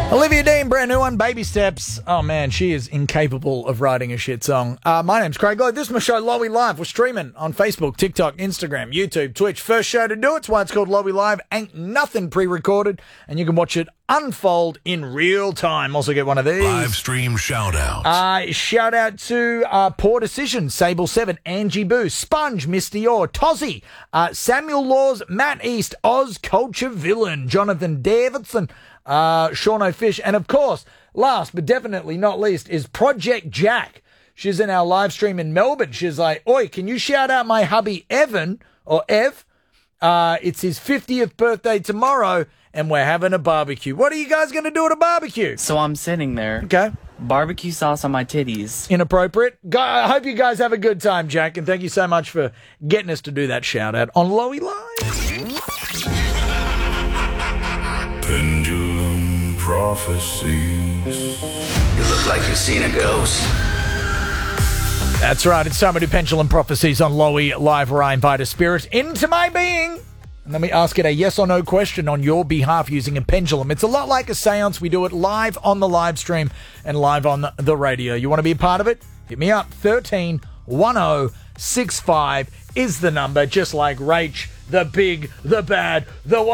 Olivia Dean, brand new one, Baby Steps. Oh man, she is incapable of writing a shit song. My name's Craig Lloyd. This is my show, Lowy Live. We're streaming on Facebook, TikTok, Instagram, YouTube, Twitch. First show to do it. It's why it's called Lowy Live. Ain't nothing pre-recorded, and you can watch it unfold in real time. Also get one of these. Live stream shout out. Shout out to Poor Decision, Sable7, Angie Boo, Sponge, Misty Orr, Tozzy, Samuel Laws, Matt East, Oz Culture Villain, Jonathan Davidson, Sean O'Fish, and of course, last but definitely not least, is Project Jack. She's in our live stream in Melbourne. She's like, oi, can you shout out my hubby Evan, or Ev? It's his 50th birthday tomorrow, and we're having a barbecue. What are you guys going to do at a barbecue? So I'm sitting there. Okay. Barbecue sauce on my titties. Inappropriate. I hope you guys have a good time, Jack, and thank you so much for getting us to do that shout-out on Lowy Live. Pendulum prophecies. You look like you've seen a ghost. That's right. It's time to do Pendulum Prophecies on Lowy Live, where I invite a spirit into my being. And then we ask it a yes or no question on your behalf using a pendulum. It's a lot like a seance. We do it live on the live stream and live on the radio. You want to be a part of it? Hit me up. 131065 is the number, just like Rach, the big, the bad, the